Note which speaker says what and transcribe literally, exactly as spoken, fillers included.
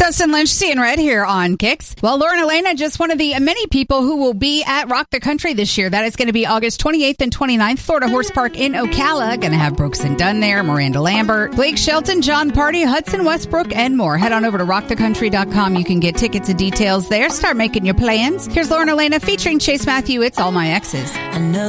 Speaker 1: Justin Lynch, seeing red here on Kicks. Well, Lauren Elena, just one of the many people who will be at Rock the Country this year. That is going to be August twenty-eighth and twenty-ninth, Florida Horse Park in Ocala. Going to have Brooks and Dunn there, Miranda Lambert, Blake Shelton, John Party, Hudson Westbrook, and more. Head on over to rock the country dot com. You can get tickets and details there. Start making your plans. Here's Lauren Elena featuring Chase Matthew. It's All My Exes.
Speaker 2: Another